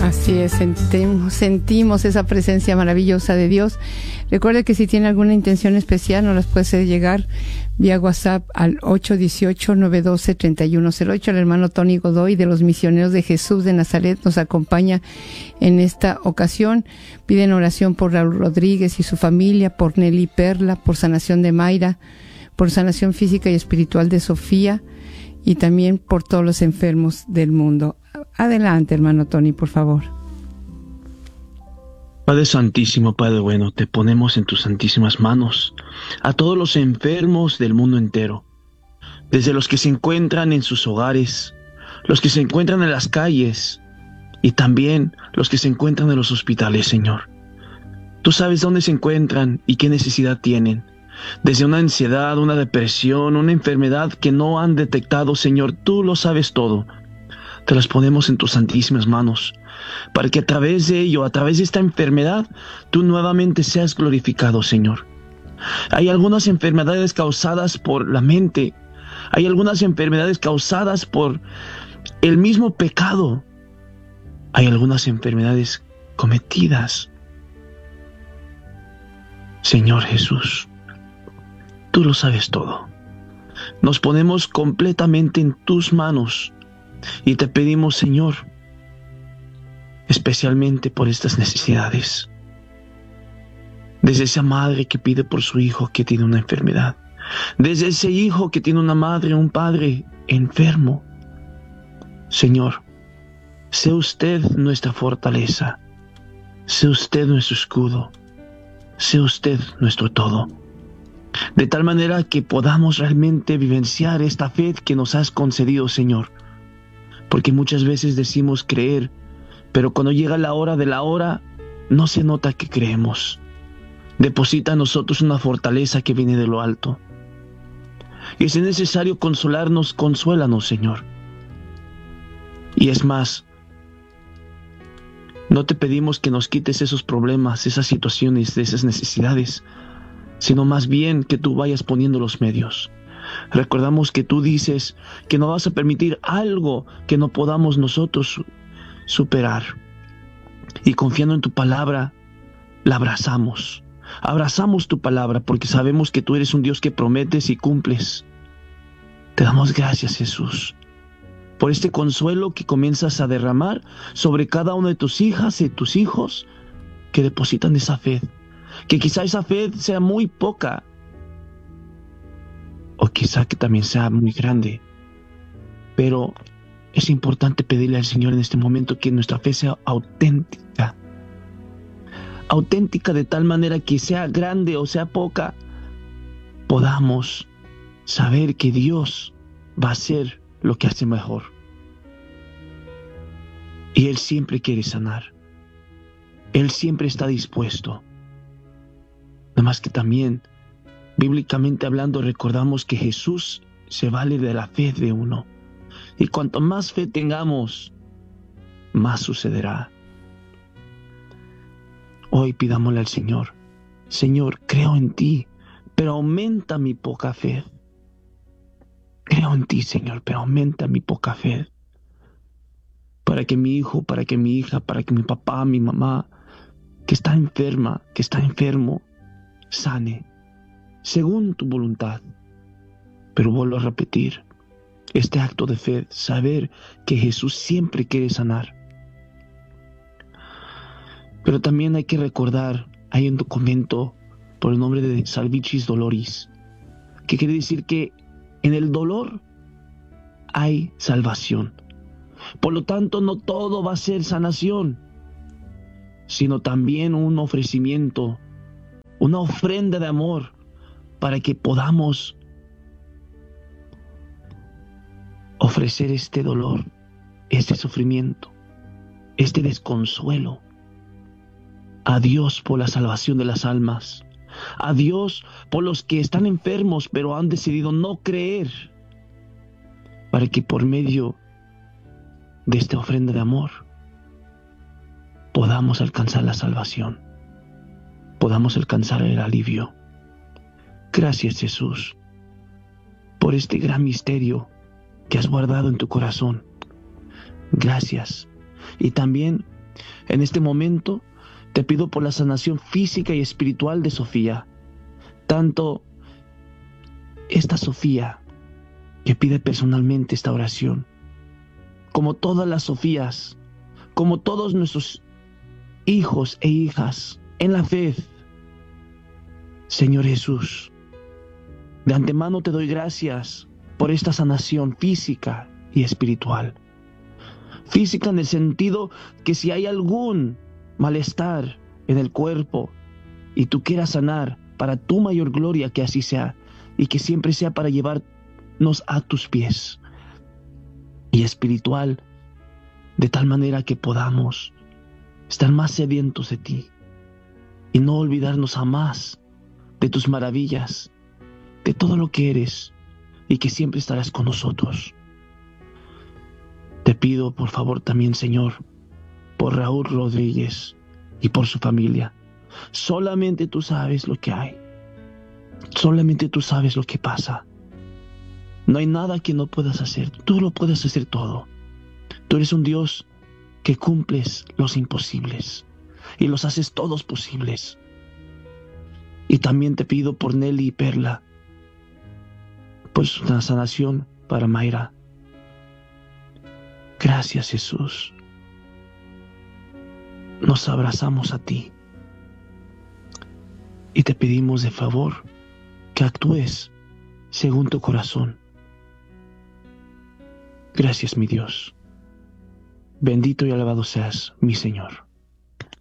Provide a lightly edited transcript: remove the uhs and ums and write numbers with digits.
Así es, sentimos esa presencia maravillosa de Dios. Recuerde que si tiene alguna intención especial, nos las puede hacer llegar vía WhatsApp al 818-912-3108. El hermano Tony Godoy de los Misioneros de Jesús de Nazaret nos acompaña en esta ocasión. Piden oración por Raúl Rodríguez y su familia, por Nelly Perla, por sanación de Mayra, por sanación física y espiritual de Sofía y también por todos los enfermos del mundo. Adelante, hermano Tony, por favor. Padre Santísimo, Padre bueno, te ponemos en tus santísimas manos a todos los enfermos del mundo entero, desde los que se encuentran en sus hogares, los que se encuentran en las calles y también los que se encuentran en los hospitales, Señor. Tú sabes dónde se encuentran y qué necesidad tienen. Desde una ansiedad, una depresión, una enfermedad que no han detectado, Señor, tú lo sabes todo. Te las ponemos en tus santísimas manos, para que a través de ello, a través de esta enfermedad, tú nuevamente seas glorificado, Señor. Hay algunas enfermedades causadas por la mente, hay algunas enfermedades causadas por el mismo pecado, hay algunas enfermedades cometidas. Señor Jesús, tú lo sabes todo. Nos ponemos completamente en tus manos y te pedimos, Señor, especialmente por estas necesidades. Desde esa madre que pide por su hijo que tiene una enfermedad. Desde ese hijo que tiene una madre o un padre enfermo. Señor, sea usted nuestra fortaleza. Sea usted nuestro escudo. Sea usted nuestro todo. De tal manera que podamos realmente vivenciar esta fe que nos has concedido, Señor. Porque muchas veces decimos creer, pero cuando llega la hora de la hora, no se nota que creemos. Deposita en nosotros una fortaleza que viene de lo alto. Y si es necesario consolarnos, consuélanos, Señor. Y es más, no te pedimos que nos quites esos problemas, esas situaciones, esas necesidades, sino más bien que tú vayas poniendo los medios. Recordamos que tú dices que no vas a permitir algo que no podamos nosotros superar. Y confiando en tu palabra, la abrazamos. Abrazamos tu palabra porque sabemos que tú eres un Dios que prometes y cumples. Te damos gracias, Jesús, por este consuelo que comienzas a derramar sobre cada una de tus hijas y tus hijos que depositan esa fe. Que quizá esa fe sea muy poca, o quizá que también sea muy grande. Pero es importante pedirle al Señor en este momento que nuestra fe sea auténtica. Auténtica de tal manera que sea grande o sea poca, podamos saber que Dios va a hacer lo que hace mejor. Y Él siempre quiere sanar. Él siempre está dispuesto. Nada más que también, bíblicamente hablando, recordamos que Jesús se vale de la fe de uno. Y cuanto más fe tengamos, más sucederá. Hoy pidámosle al Señor: Señor, creo en ti, pero aumenta mi poca fe. Creo en ti, Señor, pero aumenta mi poca fe. Para que mi hijo, para que mi hija, para que mi papá, mi mamá, que está enferma, que está enfermo, sane, según tu voluntad. Pero vuelvo a repetir, este acto de fe, saber que Jesús siempre quiere sanar. Pero también hay que recordar, hay un documento por el nombre de Salvificis Doloris, que quiere decir que en el dolor hay salvación. Por lo tanto, no todo va a ser sanación, sino también un ofrecimiento, una ofrenda de amor para que podamos ofrecer este dolor, este sufrimiento, este desconsuelo a Dios por la salvación de las almas, a Dios por los que están enfermos pero han decidido no creer, para que por medio de esta ofrenda de amor podamos alcanzar la salvación, podamos alcanzar el alivio. Gracias, Jesús, por este gran misterio que has guardado en tu corazón. Gracias. Y también En este momento te pido por la sanación física y espiritual de Sofía. Tanto esta Sofía que pide personalmente esta oración, como todas las Sofías, como todos nuestros hijos e hijas en la fe. Señor Jesús, de antemano te doy gracias por esta sanación física y espiritual. Física en el sentido que si hay algún malestar en el cuerpo y tú quieras sanar para tu mayor gloria, que así sea, y que siempre sea para llevarnos a tus pies. Y espiritual, de tal manera que podamos estar más sedientos de ti y no olvidarnos jamás de tus maravillas, de todo lo que eres y que siempre estarás con nosotros. Te pido por favor también, Señor, por Raúl Rodríguez y por su familia. Solamente tú sabes lo que hay. Solamente tú sabes lo que pasa. No hay nada que no puedas hacer. Tú lo puedes hacer todo. Tú eres un Dios que cumples los imposibles y los haces todos posibles. Y también te pido por Nelly y Perla, por su sanación para Mayra. Gracias, Jesús. Nos abrazamos a ti y te pedimos de favor que actúes según tu corazón. Gracias, mi Dios. Bendito y alabado seas, mi Señor.